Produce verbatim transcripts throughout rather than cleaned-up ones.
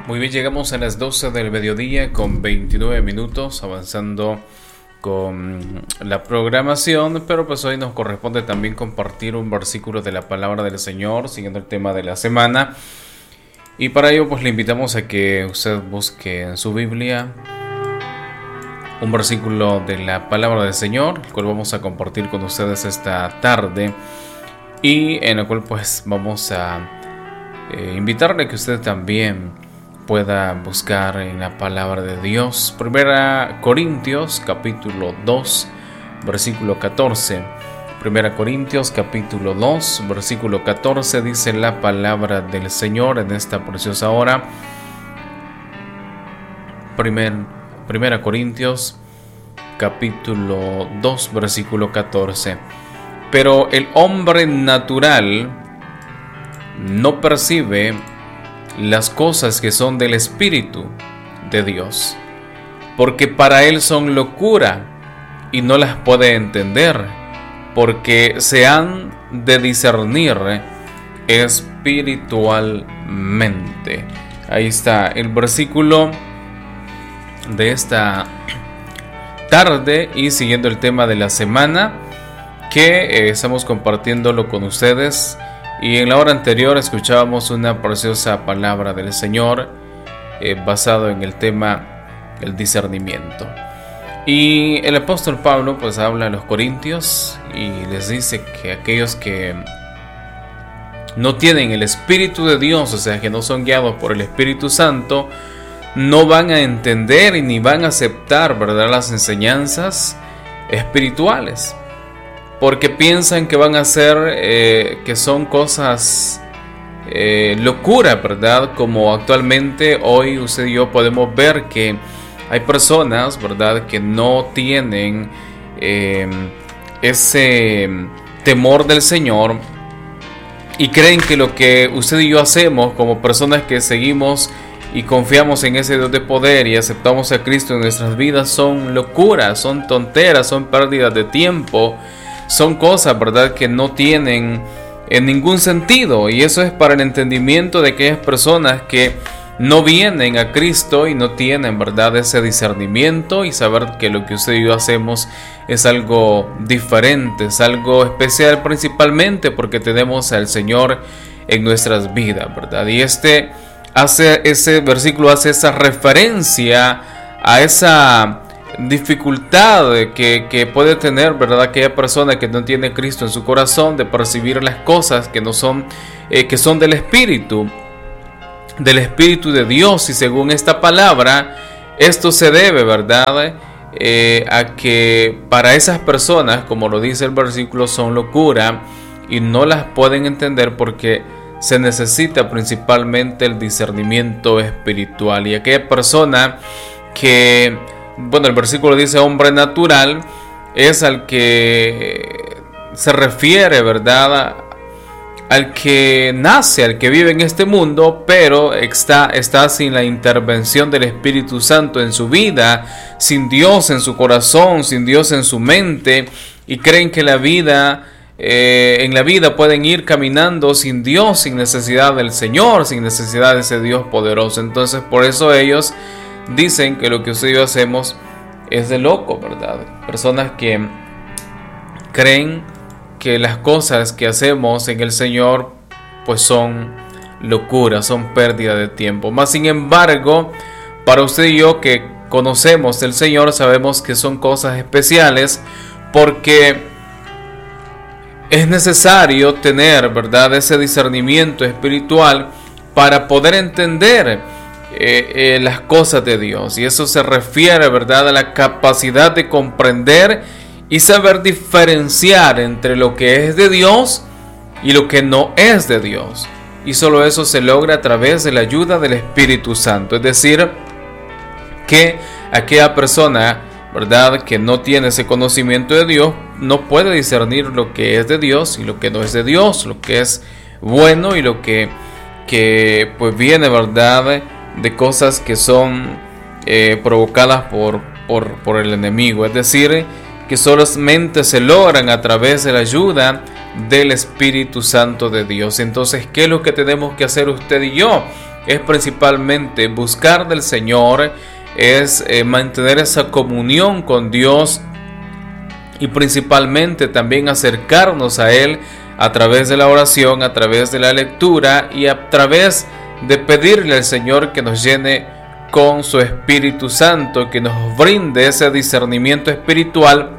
Muy bien, llegamos a las doce del mediodía con veintinueve minutos, avanzando con la programación, pero pues hoy nos corresponde también compartir un versículo de la palabra del Señor, siguiendo el tema de la semana. Y para ello pues le invitamos a que usted busque en su Biblia un versículo de la palabra del Señor, el cual vamos a compartir con ustedes esta tarde, y en el cual pues vamos a eh, invitarle a que usted también pueda buscar en la palabra de Dios. Primera Corintios capítulo dos versículo catorce. Primera Corintios capítulo dos versículo catorce dice la palabra del Señor en esta preciosa hora. Primer, Primera Corintios capítulo dos versículo catorce. Pero el hombre natural no percibe las cosas que son del Espíritu de Dios, porque para él son locura y no las puede entender, porque se han de discernir espiritualmente. Ahí está el versículo de esta tarde, y siguiendo el tema de la semana que eh, estamos compartiéndolo con ustedes. Y en la hora anterior escuchábamos una preciosa palabra del Señor eh, basado en el tema el discernimiento. Y el apóstol Pablo pues habla a los corintios y les dice que aquellos que no tienen el Espíritu de Dios, o sea que no son guiados por el Espíritu Santo, no van a entender y ni van a aceptar, ¿verdad?, las enseñanzas espirituales, porque piensan que van a ser, eh, que son cosas eh, locura, ¿verdad? Como actualmente hoy usted y yo podemos ver que hay personas, ¿verdad?, que no tienen eh, ese temor del Señor y creen que lo que usted y yo hacemos como personas que seguimos y confiamos en ese Dios de poder y aceptamos a Cristo en nuestras vidas son locuras, son tonteras, son pérdidas de tiempo. Son cosas, ¿verdad?, que no tienen en ningún sentido, y eso es para el entendimiento de aquellas personas que no vienen a Cristo y no tienen, ¿verdad?, ese discernimiento y saber que lo que usted y yo hacemos es algo diferente, es algo especial, principalmente porque tenemos al Señor en nuestras vidas, ¿verdad? Y este hace ese versículo hace esa referencia a esa dificultad que, que puede tener, ¿verdad?, aquella persona que no tiene Cristo en su corazón de percibir las cosas que no son eh, que son del Espíritu del Espíritu de Dios. Y según esta palabra, esto se debe, ¿verdad?, eh, a que para esas personas, como lo dice el versículo, son locura y no las pueden entender porque se necesita principalmente el discernimiento espiritual. Y aquella persona que, bueno, el versículo dice hombre natural, es al que se refiere, ¿verdad?, al que nace, al que vive en este mundo, pero está, está sin la intervención del Espíritu Santo en su vida, sin Dios en su corazón, sin Dios en su mente, y creen que la vida, eh, en la vida pueden ir caminando sin Dios, sin necesidad del Señor, sin necesidad de ese Dios poderoso. Entonces por eso ellos dicen que lo que usted y yo hacemos es de loco, ¿verdad? Personas que creen que las cosas que hacemos en el Señor pues son locura, son pérdida de tiempo. Mas sin embargo, para usted y yo que conocemos del Señor, sabemos que son cosas especiales, porque es necesario tener, ¿verdad?, ese discernimiento espiritual para poder entender Eh, eh, las cosas de Dios. Y eso se refiere, ¿verdad?, a la capacidad de comprender y saber diferenciar entre lo que es de Dios y lo que no es de Dios. Y solo eso se logra a través de la ayuda del Espíritu Santo. Es decir, que aquella persona, ¿verdad?, que no tiene ese conocimiento de Dios, no puede discernir lo que es de Dios y lo que no es de Dios, lo que es bueno y lo que, que pues viene, ¿verdad?, de cosas que son eh, provocadas por, por, por el enemigo. Es decir, que solamente se logran a través de la ayuda del Espíritu Santo de Dios. Entonces, ¿qué es lo que tenemos que hacer usted y yo? es principalmente buscar del Señor, es eh, mantener esa comunión con Dios y principalmente también acercarnos a Él a través de la oración, a través de la lectura y a través de pedirle al Señor que nos llene con su Espíritu Santo, que nos brinde ese discernimiento espiritual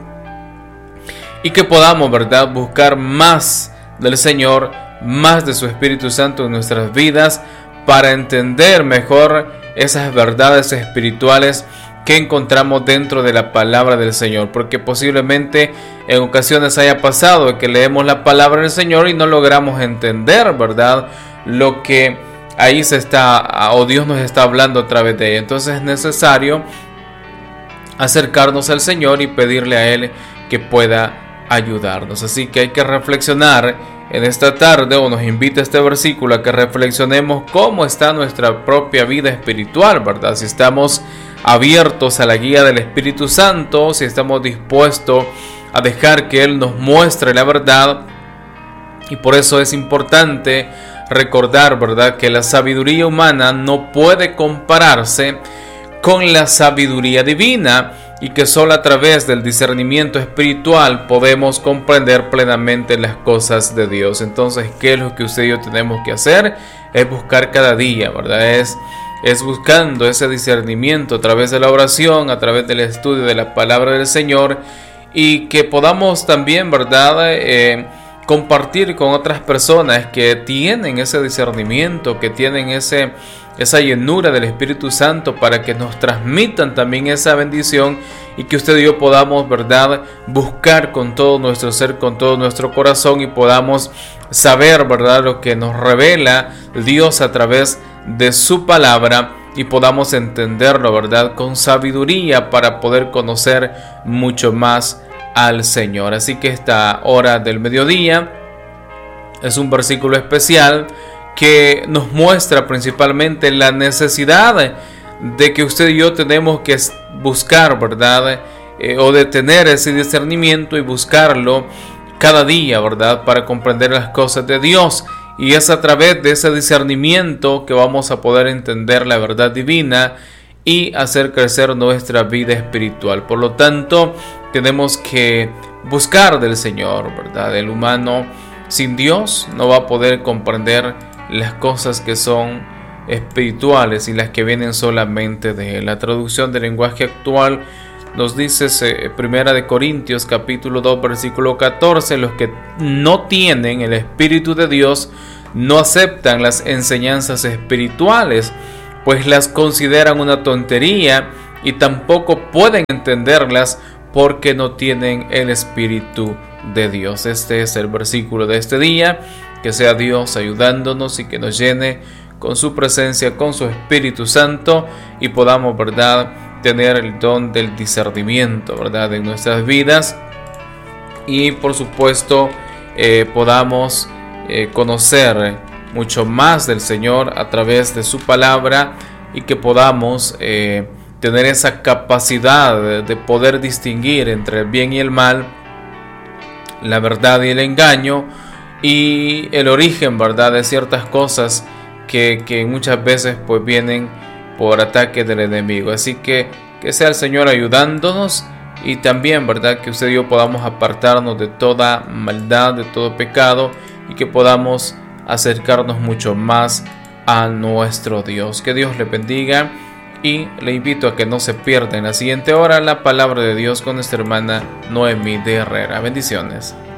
y que podamos, ¿verdad?, buscar más del Señor, más de su Espíritu Santo en nuestras vidas para entender mejor esas verdades espirituales que encontramos dentro de la palabra del Señor, porque posiblemente en ocasiones haya pasado que leemos la palabra del Señor y no logramos entender, ¿verdad?, lo que ahí se está, o Dios nos está hablando a través de ella. Entonces es necesario acercarnos al Señor y pedirle a Él que pueda ayudarnos. Así que hay que reflexionar en esta tarde, o nos invita este versículo a que reflexionemos cómo está nuestra propia vida espiritual, ¿verdad? Si estamos abiertos a la guía del Espíritu Santo, si estamos dispuestos a dejar que Él nos muestre la verdad. Y por eso es importante recordar, ¿verdad?, que la sabiduría humana no puede compararse con la sabiduría divina y que solo a través del discernimiento espiritual podemos comprender plenamente las cosas de Dios. Entonces, ¿qué es lo que usted y yo tenemos que hacer? Es buscar cada día, ¿verdad? Es, es buscando ese discernimiento a través de la oración, a través del estudio de la palabra del Señor, y que podamos también, ¿verdad?, Eh, compartir con otras personas que tienen ese discernimiento, que tienen ese, esa llenura del Espíritu Santo, para que nos transmitan también esa bendición y que usted y yo podamos, ¿verdad?, buscar con todo nuestro ser, con todo nuestro corazón, y podamos saber, ¿verdad?, lo que nos revela Dios a través de su palabra, y podamos entenderlo, ¿verdad?, con sabiduría para poder conocer mucho más al Señor. Así que esta hora del mediodía es un versículo especial que nos muestra principalmente la necesidad de que usted y yo tenemos que buscar, ¿verdad?, eh, o de tener ese discernimiento y buscarlo cada día, ¿verdad?, para comprender las cosas de Dios. Y es a través de ese discernimiento que vamos a poder entender la verdad divina y hacer crecer nuestra vida espiritual. Por lo tanto, tenemos que buscar del Señor, ¿verdad? El humano sin Dios no va a poder comprender las cosas que son espirituales y las que vienen solamente de Él. La traducción del lenguaje actual nos dice, eh, Primera de Corintios capítulo dos versículo catorce, los que no tienen el Espíritu de Dios no aceptan las enseñanzas espirituales, pues las consideran una tontería y tampoco pueden entenderlas porque no tienen el Espíritu de Dios. Este es el versículo de este día. Que sea Dios ayudándonos y que nos llene con su presencia, con su Espíritu Santo, y podamos, ¿verdad?, tener el don del discernimiento, ¿verdad?, en nuestras vidas, y por supuesto eh, podamos eh, conocer mucho más del Señor a través de su palabra, y que podamos eh, tener esa capacidad de, de poder distinguir entre el bien y el mal, la verdad y el engaño, y el origen, ¿verdad?, de ciertas cosas que, que muchas veces pues vienen por ataque del enemigo. Así que que sea el Señor ayudándonos, y también, ¿verdad?, que usted y yo podamos apartarnos de toda maldad, de todo pecado, y que podamos acercarnos mucho más a nuestro Dios. Que Dios le bendiga, y le invito a que no se pierda en la siguiente hora la palabra de Dios con nuestra hermana Noemí de Herrera. Bendiciones.